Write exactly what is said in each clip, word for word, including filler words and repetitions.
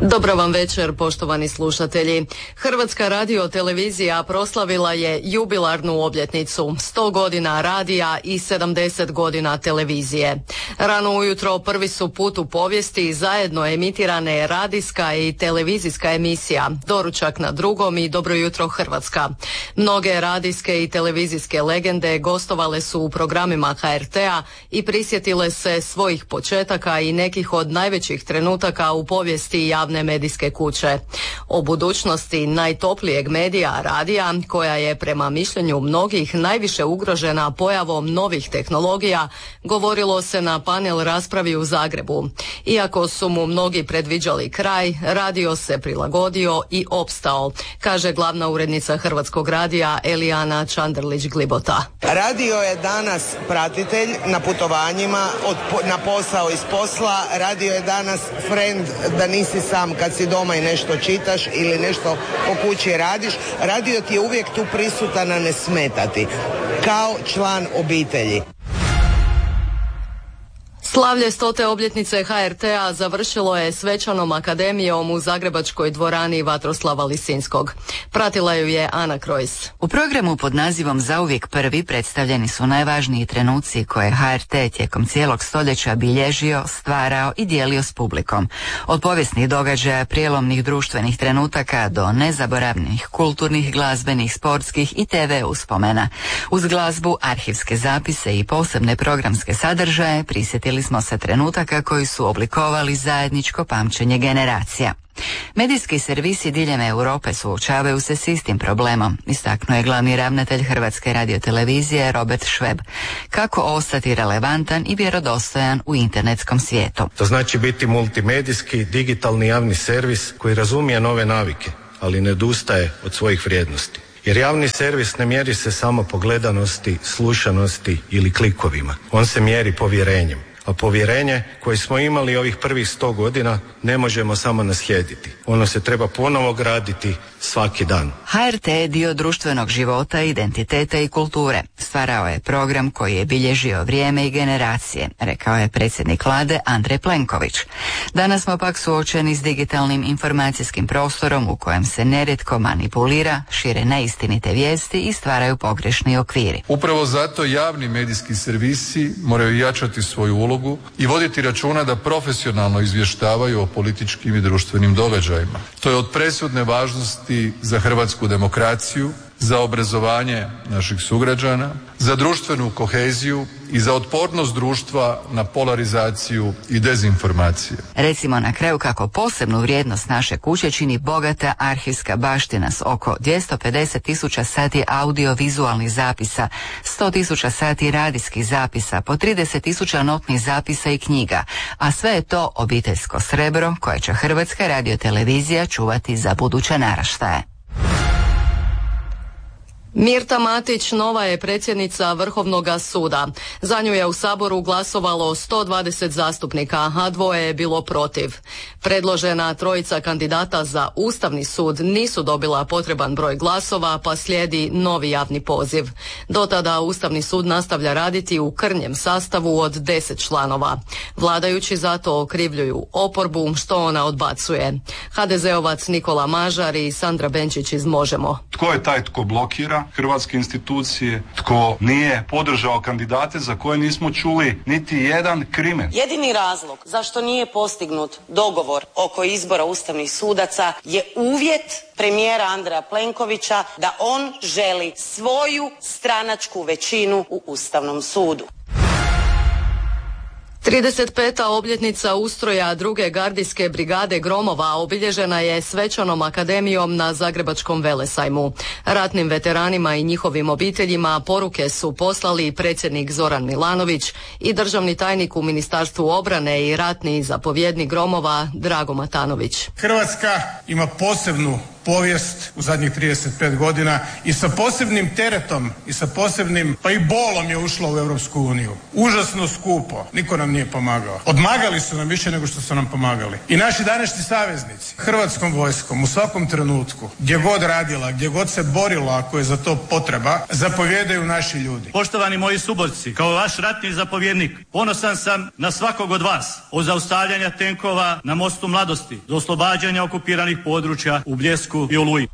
Dobro vam večer, poštovani slušatelji. Hrvatska radiotelevizija proslavila je jubilarnu obljetnicu, sto godina radija i sedamdeset godina televizije. Rano ujutro prvi su put u povijesti zajedno emitirane radijska i televizijska emisija Doručak na drugom i Dobro jutro Hrvatska. Mnoge radijske i televizijske legende gostovale su u programima H R T-a i prisjetile se svojih početaka i nekih od najvećih trenutaka u povijesti javne medijske kuće. O budućnosti najtoplijeg medija, radija, koja je prema mišljenju mnogih najviše ugrožena pojavom novih tehnologija, govorilo se na panel raspravi u Zagrebu. Iako su mu mnogi predviđali kraj, radio se prilagodio i opstao, kaže glavna urednica Hrvatskog radija Elijana Čanderlić-Glibota. Radio je danas pratitelj na putovanjima, od, na posao iz posla. Radio je danas friend da nisi sam kad si doma i nešto čitaš ili nešto po kući radiš. Radio ti je uvijek tu prisutan, a ne smetati, kao član obitelji. Slavlje stote obljetnice H R T-a završilo je svečanom akademijom u zagrebačkoj dvorani Vatroslava Lisinskog. Pratila ju je Ana Krojs. U programu pod nazivom Zauvijek prvi predstavljeni su najvažniji trenuci koje je H R T tijekom cijelog stoljeća bilježio, stvarao i dijelio s publikom. Od povijesnih događaja, prijelomnih društvenih trenutaka do nezaboravnih kulturnih, glazbenih, sportskih i te ve uspomena. Uz glazbu, arhivske zapise i posebne programske sadržaje prisjetili smo se trenutaka koji su oblikovali zajedničko pamćenje generacija. Medijski servisi diljem Europe suočavaju se s istim problemom, istaknuo je glavni ravnatelj Hrvatske radiotelevizije Robert Šveb. Kako ostati relevantan i vjerodostojan u internetskom svijetu? To znači biti multimedijski, digitalni javni servis koji razumije nove navike, ali ne odustaje od svojih vrijednosti. Jer javni servis ne mjeri se samo po gledanosti, slušanosti ili klikovima. On se mjeri povjerenjem. A povjerenje koje smo imali ovih prvih sto godina ne možemo samo naslijediti. Ono se treba ponovo graditi svaki dan. H R T je dio društvenog života, identiteta i kulture. Stvarao je program koji je bilježio vrijeme i generacije, rekao je predsjednik vlade Andrej Plenković. Danas smo pak suočeni s digitalnim informacijskim prostorom u kojem se nerijetko manipulira, šire neistinite vijesti i stvaraju pogrešni okviri. Upravo zato javni medijski servisi moraju jačati svoju ulogu i voditi računa da profesionalno izvještavaju o političkim i društvenim događajima. To je od presudne važnosti za hrvatsku demokraciju, za obrazovanje naših sugrađana, za društvenu koheziju i za otpornost društva na polarizaciju i dezinformacije. Recimo na kraju kako posebnu vrijednost naše kuće čini bogata arhivska baština s oko dvjesto pedeset tisuća sati audio-vizualnih zapisa, sto tisuća sati radijskih zapisa, po trideset tisuća notnih zapisa i knjiga, a sve je to obiteljsko srebro koje će Hrvatska radiotelevizija čuvati za buduće naraštaje. Mirta Matić nova je predsjednica Vrhovnog suda. Za nju je u Saboru glasovalo sto dvadeset zastupnika, a dvoje je bilo protiv. Predložena trojica kandidata za Ustavni sud nisu dobila potreban broj glasova, pa slijedi novi javni poziv. Do tada Ustavni sud nastavlja raditi u krnjem sastavu od deset članova. Vladajući zato okrivljuju oporbu što ona odbacuje. ha de zeovac Nikola Mažar i Sandra Benčić iz Možemo. Tko je taj tko blokira hrvatske institucije, tko nije podržao kandidate za koje nismo čuli niti jedan krimen? Jedini razlog zašto nije postignut dogovor oko izbora ustavnih sudaca je uvjet premijera Andreja Plenkovića da on želi svoju stranačku većinu u Ustavnom sudu. trideset peta obljetnica ustroja druge gardijske brigade Gromova obilježena je svečanom akademijom na Zagrebačkom velesajmu. Ratnim veteranima i njihovim obiteljima poruke su poslali predsjednik Zoran Milanović i državni tajnik u Ministarstvu obrane i ratni zapovjednik Gromova Drago Matanović. Hrvatska ima posebnu povijest u zadnjih trideset pet godina i sa posebnim teretom i sa posebnim pa i bolom je ušla u Europsku uniju. Užasno skupo, niko nam nije pomagao. Odmagali su nam više nego što su nam pomagali. I naši današnji saveznici, Hrvatskom vojskom u svakom trenutku, gdje god radila, gdje god se borila ako je za to potreba, zapovjedaju naši ljudi. Poštovani moji suborci, kao vaš ratni zapovjednik, ponosan sam na svakog od vas. Od zaustavljanja tenkova na mostu Mladosti do oslobađanja okupiranih područja u Bljesku i Oluji.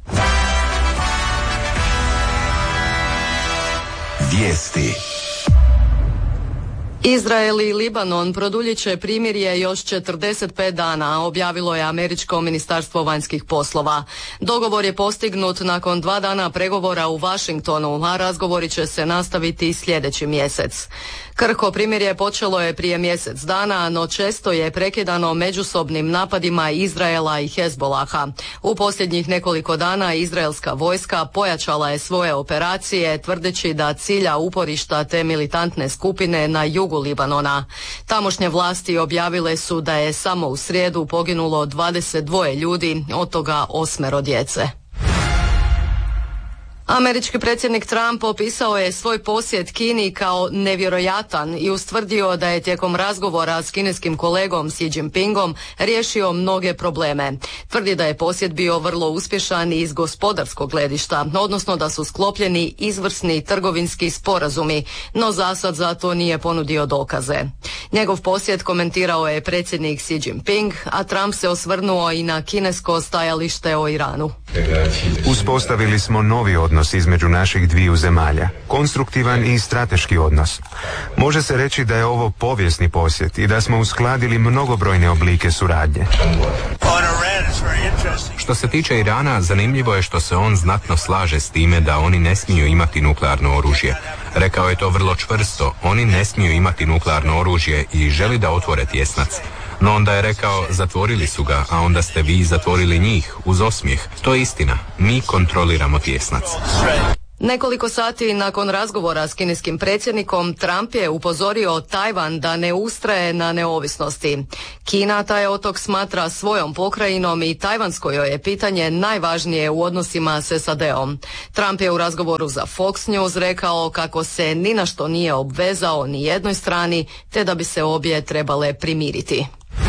Vijesti. Izrael i Libanon produljit će primirje još četrdeset pet dana, objavilo je američko ministarstvo vanjskih poslova. Dogovor je postignut nakon dva dana pregovora u Washingtonu, a razgovori će se nastaviti sljedeći mjesec. Krhko primirje počelo je prije mjesec dana, no često je prekidano međusobnim napadima Izraela i Hezbolaha. U posljednjih nekoliko dana izraelska vojska pojačala je svoje operacije, tvrdeći da cilja uporišta te militantne skupine na jugu Libanona. Tamošnje vlasti objavile su da je samo u srijedu poginulo dvadeset dva ljudi, od toga osmero djece. Američki predsjednik Trump opisao je svoj posjet Kini kao nevjerojatan i ustvrdio da je tijekom razgovora s kineskim kolegom Xi Jinpingom riješio mnoge probleme. Tvrdi da je posjet bio vrlo uspješan iz gospodarskog gledišta, odnosno da su sklopljeni izvrsni trgovinski sporazumi, no zasad za to nije ponudio dokaze. Njegov posjet komentirao je predsjednik Xi Jinping, a Trump se osvrnuo i na kinesko stajalište o Iranu. Uspostavili smo novi odnos između naših dviju zemalja, konstruktivan i strateški odnos. Može se reći da je ovo povijesni posjet i da smo uskladili mnogobrojne oblike suradnje. Što se tiče Irana, zanimljivo je što se on znatno slaže s time da oni ne smiju imati nuklearno oružje. Rekao je to vrlo čvrsto, oni ne smiju imati nuklearno oružje i želi da otvore tjesnac. No onda je rekao, zatvorili su ga, a onda ste vi zatvorili njih, uz osmijeh. To je istina, mi kontroliramo tjesnac. Nekoliko sati nakon razgovora s kineskim predsjednikom, Trump je upozorio Tajvan da ne ustraje na neovisnosti. Kina taj otok smatra svojom pokrajinom i tajvansko joj je pitanje najvažnije u odnosima s S A D-om. Trump je u razgovoru za Fox News rekao kako se ni na što nije obvezao ni jednoj strani, te da bi se obje trebale primiriti.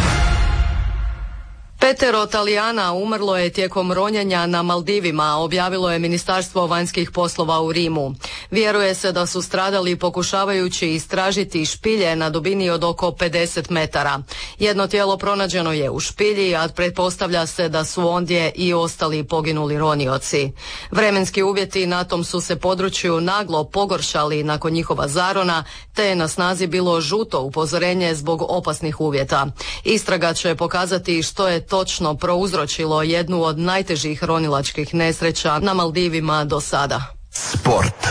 Petero Talijana umrlo je tijekom ronjenja na Maldivima, objavilo je Ministarstvo vanjskih poslova u Rimu. Vjeruje se da su stradali pokušavajući istražiti špilje na dubini od oko pedeset metara. Jedno tijelo pronađeno je u špilji, a pretpostavlja se da su ondje i ostali poginuli ronioci. Vremenski uvjeti na tom su se području naglo pogoršali nakon njihova zarona, te je na snazi bilo žuto upozorenje zbog opasnih uvjeta. Istraga će pokazati što je točno prouzročilo jednu od najtežih ronilačkih nesreća na Maldivima do sada. Sport.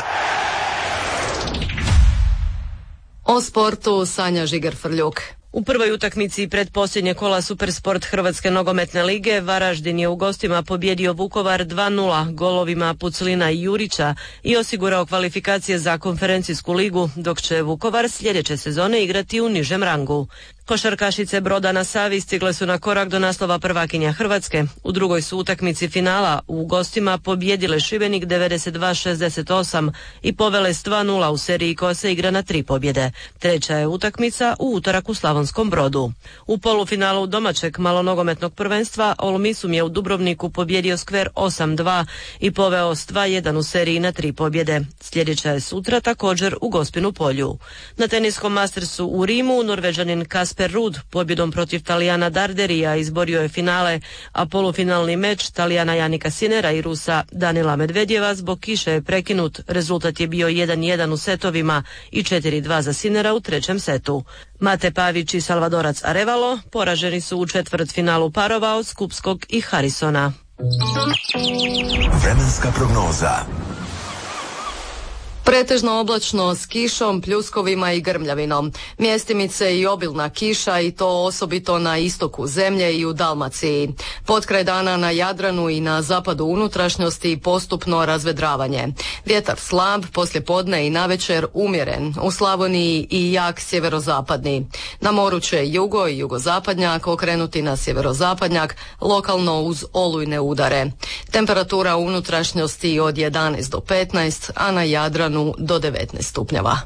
O sportu Sanja Žiger-Frljuk. U prvoj utakmici pretposljednje kola Supersport Hrvatske nogometne lige Varaždin je u gostima pobjedio Vukovar dva nula golovima Puclina i Jurića i osigurao kvalifikacije za konferencijsku ligu, dok će Vukovar sljedeće sezone igrati u nižem rangu. Košarkašice Broda na Savi stigle su na korak do naslova prvakinja Hrvatske. U drugoj su utakmici finala u gostima pobjedile Šibenik devedeset dva šezdeset osam i povele s dva nula u seriji koja se igra na tri pobjede. Treća je utakmica u utorak u Slavonskom Brodu. U polufinalu domaćeg malonogometnog prvenstva Olmisum je u Dubrovniku pobjedio Skver osam dva i poveo s dva jedan u seriji na tri pobjede. Sljedeća je sutra također u Gospinu Polju. Na teniskom Mastersu u Rimu Norvežanin Kasper Ruud pobjedom protiv Talijana Darderija izborio je finale, a polufinalni meč Talijana Janika Sinera i Rusa Danila Medvedjeva zbog kiše je prekinut. Rezultat je bio jedan jedan u setovima i četiri dva za Sinera u trećem setu. Mate Pavić i Salvadorac Arevalo poraženi su u četvrtfinalu parova od Skupskog i Harrisona. Vremenska prognoza. Pretežno oblačno s kišom, pljuskovima i grmljavinom. Mjestimice i obilna kiša i to osobito na istoku zemlje i u Dalmaciji. Potkraj dana na Jadranu i na zapadu unutrašnjosti postupno razvedravanje. Vjetar slab, poslijepodne i navečer umjeren. U Slavoniji i jak sjeverozapadni. Na moru će jugo i jugozapadnjak okrenuti na sjeverozapadnjak, lokalno uz olujne udare. Temperatura u unutrašnjosti od jedanaest do petnaest, a na Jadranu do devetnaest stupnjeva.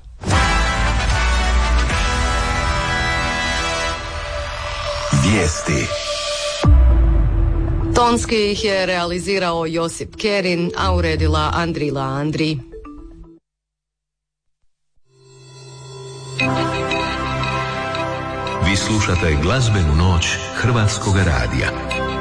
Vijesti. Tonski ih je realizirao Josip Kerin, a uredila Andrila Andri. Vi slušate glazbenu noć Hrvatskog radija.